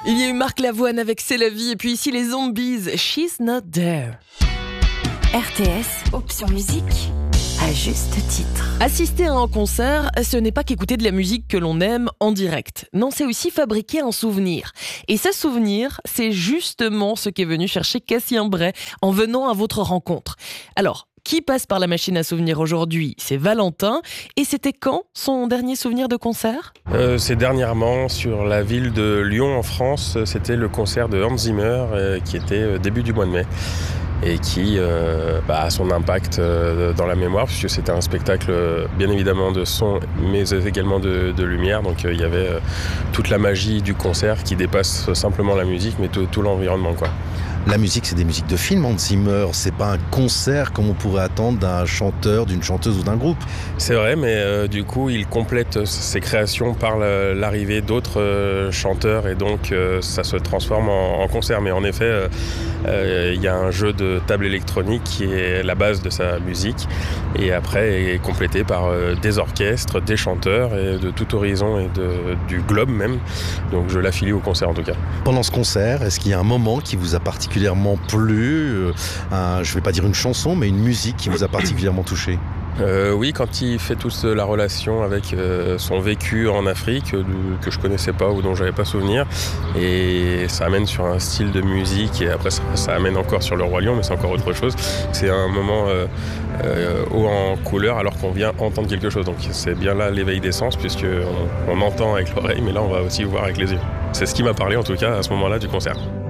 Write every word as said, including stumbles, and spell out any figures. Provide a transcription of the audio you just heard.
Il y a eu Marc Lavoine avec C'est la vie, et puis ici les Zombies, She's Not There. R T S, option musique, à juste titre. Assister à un concert, ce n'est pas qu'écouter de la musique que l'on aime en direct. Non, c'est aussi fabriquer un souvenir. Et ce souvenir, c'est justement ce qu'est venu chercher Cassien Bray en venant à votre rencontre. Alors, qui passe par la machine à souvenirs aujourd'hui? C'est Valentin. Et c'était quand son dernier souvenir de concert? euh, C'est dernièrement sur la ville de Lyon en France. C'était le concert de Hans Zimmer euh, qui était euh, début du mois de mai et qui euh, bah, a son impact euh, dans la mémoire puisque c'était un spectacle euh, bien évidemment de son mais également de, de lumière. Donc il euh, y avait euh, toute la magie du concert qui dépasse simplement la musique mais tout, tout l'environnement, quoi. La musique, c'est des musiques de film, Hans Zimmer. C'est pas un concert comme on pourrait attendre d'un chanteur, d'une chanteuse ou d'un groupe. C'est vrai, mais euh, du coup, il complète ses créations par la, l'arrivée d'autres euh, chanteurs et donc euh, ça se transforme en, en concert. Mais en effet, euh, euh, il y a un jeu de table électronique qui est la base de sa musique et après est complété par euh, des orchestres, des chanteurs et de tout horizon et de, du globe même. Donc je l'affilie au concert en tout cas. Pendant ce concert, est-ce qu'il y a un moment qui vous a particulièrement particulièrement plu, euh, un, je ne vais pas dire une chanson, mais une musique qui vous a particulièrement touché? Euh, oui, quand il fait toute la relation avec euh, son vécu en Afrique, euh, que je connaissais pas ou dont j'avais pas souvenir, et ça amène sur un style de musique, et après ça, ça amène encore sur le Roi Lion, mais c'est encore autre chose. C'est un moment euh, euh, haut en couleur alors qu'on vient entendre quelque chose, donc c'est bien là l'éveil des sens, puisqu'on on entend avec l'oreille, mais là on va aussi voir avec les yeux. C'est ce qui m'a parlé en tout cas à ce moment-là du concert.